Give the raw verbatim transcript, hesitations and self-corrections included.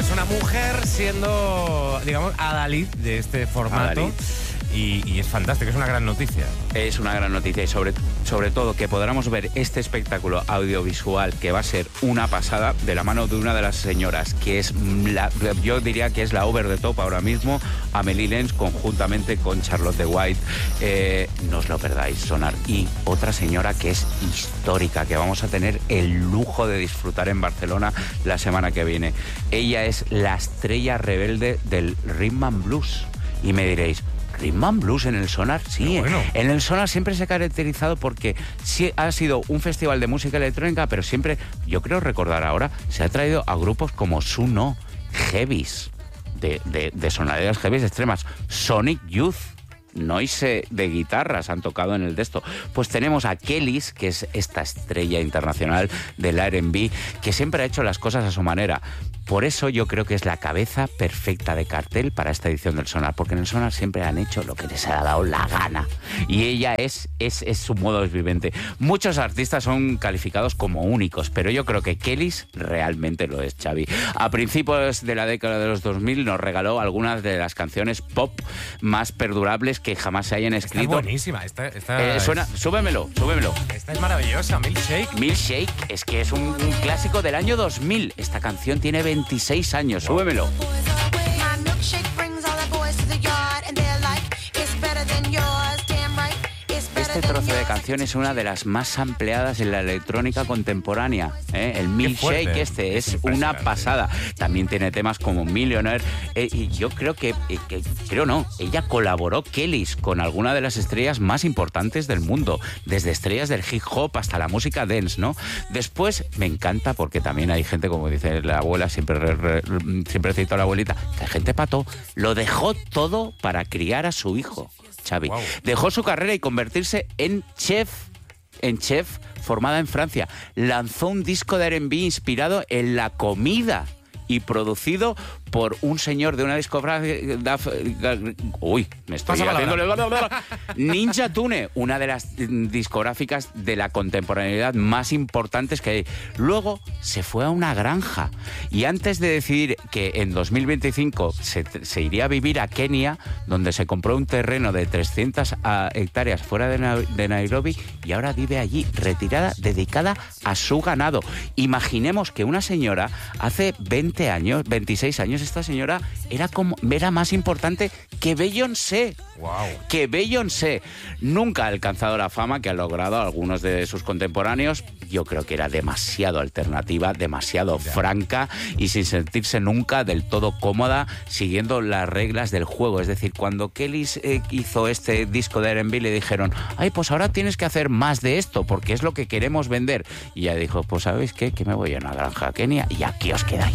pues una mujer siendo, digamos, adalid de este formato. Adalid. Y, y es fantástico, es una gran noticia. Es una gran noticia y sobre, sobre todo que podamos ver este espectáculo audiovisual que va a ser una pasada de la mano de una de las señoras que es, la, yo diría que es la over the top ahora mismo, Amélie Lenz, conjuntamente con Charlotte de White. Eh, no os lo perdáis, Sonar. Y otra señora que es histórica, que vamos a tener el lujo de disfrutar en Barcelona la semana que viene. Ella es la estrella rebelde del Rhythm and Blues. Y me diréis, Rhythm and Blues en el Sonar, sí. Bueno. En el Sonar siempre se ha caracterizado porque sí ha sido un festival de música electrónica, pero siempre, yo creo recordar ahora, se ha traído a grupos como Suno, Heavies, de, de, de sonoridades heavies extremas, Sonic Youth, Noise de guitarras han tocado en el de esto. Pues tenemos a Kellys, que es esta estrella internacional del R and B, que siempre ha hecho las cosas a su manera. Por eso yo creo que es la cabeza perfecta de cartel para esta edición del Sonar, porque en el Sonar siempre han hecho lo que les ha dado la gana. Y ella es, es, es su modo viviente. Muchos artistas son calificados como únicos, pero yo creo que Kellys realmente lo es, Xavi. A principios de la década de los dos mil nos regaló algunas de las canciones pop más perdurables que jamás se hayan escrito. Esta es buenísima. Esta, esta Eh, suena, es, súbemelo, súbemelo. esta es maravillosa, Milkshake. Milkshake es que es un, un clásico del año dos mil. Esta canción tiene veintiséis años. Wow. Súbemelo. Este trozo de canción es una de las más ampliadas en la electrónica contemporánea, ¿eh? El Milkshake fuerte. este es Es una impresionante. pasada. También tiene temas como Millionaire. Eh, y yo creo que, eh, que, creo no, ella colaboró, Kellys, con alguna de las estrellas más importantes del mundo, desde estrellas del hip hop hasta la música dance, ¿no? Después me encanta porque también hay gente, como dice la abuela, siempre, re, re, siempre cito a la abuelita, que hay gente pato, lo dejó todo para criar a su hijo. Xavi. Wow. Dejó su carrera y convertirse en chef, en chef formada en Francia. Lanzó un disco de R and B inspirado en la comida y producido por un señor de una discográfica... Uy, me estoy Pasa haciendo... Ninja Tune, una de las discográficas de la contemporaneidad más importantes que hay. Luego se fue a una granja y antes de decidir que en dos mil veinticinco se, se iría a vivir a Kenia, donde se compró un terreno de trescientas hectáreas fuera de, Na- de Nairobi y ahora vive allí, retirada, dedicada a su ganado. Imaginemos que una señora hace veinte años, veintiséis años, esta señora era como era más importante que Beyoncé. Wow. Que Beyoncé nunca ha alcanzado la fama que ha logrado algunos de sus contemporáneos. Yo creo que era demasiado alternativa, demasiado Ya. franca y sin sentirse nunca del todo cómoda siguiendo las reglas del juego. Es decir, cuando Kellys eh, hizo este disco de R and B le dijeron, ay, pues ahora tienes que hacer más de esto porque es lo que queremos vender. Y ella dijo, pues ¿sabéis qué? Que me voy a una granja a Kenia y aquí os quedáis.